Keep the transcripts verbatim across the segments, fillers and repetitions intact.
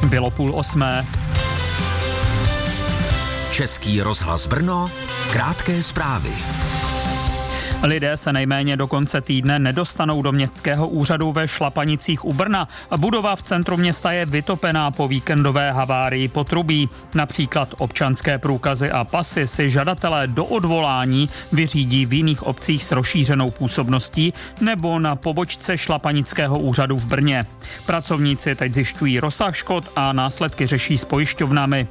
Bylo půl osmé. Český rozhlas Brno, krátké zprávy. Lidé se nejméně do konce týdne nedostanou do městského úřadu ve Šlapanicích u Brna. Budova v centru města je vytopená po víkendové havárii potrubí. Například občanské průkazy a pasy si žadatelé do odvolání vyřídí v jiných obcích s rozšířenou působností nebo na pobočce Šlapanického úřadu v Brně. Pracovníci teď zjišťují rozsah škod a následky řeší s pojišťovnami.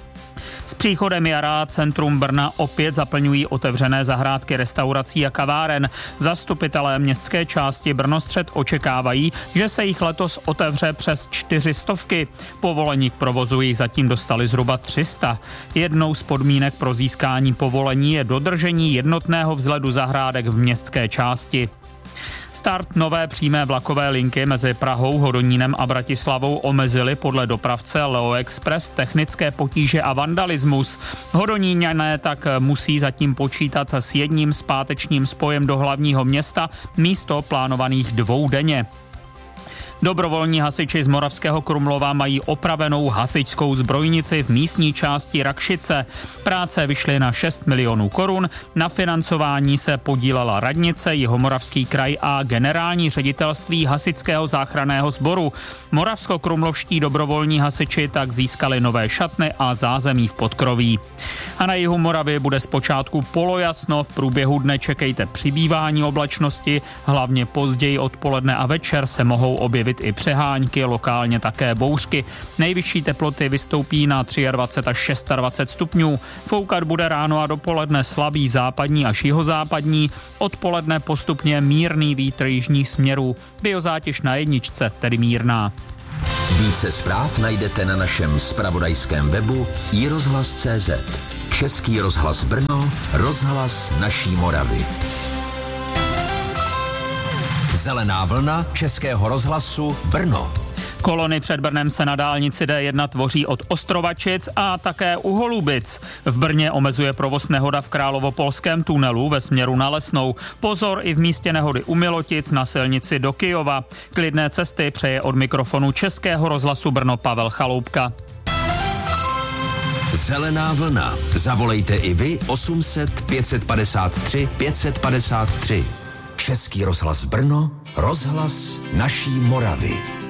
S příchodem jara centrum Brna opět zaplňují otevřené zahrádky restaurací a kaváren. Zastupitelé městské části Brnostřed očekávají, že se jich letos otevře přes čtyři stovky. Povolení k provozu jich zatím dostali zhruba tři sta. Jednou z podmínek pro získání povolení je dodržení jednotného vzhledu zahrádek v městské části. Start nové přímé vlakové linky mezi Prahou, Hodonínem a Bratislavou omezili podle dopravce Leo Express technické potíže a vandalismus. Hodoníňané tak musí zatím počítat s jedním zpátečním spojem do hlavního města místo plánovaných dvou denně. Dobrovolní hasiči z Moravského Krumlova mají opravenou hasičskou zbrojnici v místní části Rakšice. Práce vyšly na šest milionů korun, na financování se podílela radnice, Jihomoravský kraj a generální ředitelství hasičského záchranného sboru. Moravskokrumlovští dobrovolní hasiči tak získali nové šatny a zázemí v podkroví. A na jihu Moravy bude zpočátku polojasno, v průběhu dne čekejte přibývání oblačnosti, hlavně později odpoledne a večer se mohou objevit i přehánky, lokálně také bouřky. Nejvyšší teploty vystoupí na dvacet tři až dvacet šest stupňů. Foukat bude ráno a dopoledne slabý západní až jihozápadní, odpoledne postupně mírný vítr jižních směrů. Biozátěž na jedničce, tedy mírná. Více zpráv najdete na našem zpravodajském webu i rozhlas tečka cé zet. Český rozhlas Brno, rozhlas naší Moravy. Zelená vlna Českého rozhlasu Brno. Kolony před Brnem se na dálnici D jedna tvoří od Ostrovačic a také u Holubic. V Brně omezuje provoz nehoda v Královopolském tunelu ve směru na Lesnou. Pozor i v místě nehody u Milotic na silnici do Kyjova. Klidné cesty přeje od mikrofonu Českého rozhlasu Brno Pavel Chaloupka. Zelená vlna. Zavolejte i vy osm set pět padesát tři pět padesát tři. Český rozhlas Brno, rozhlas naší Moravy.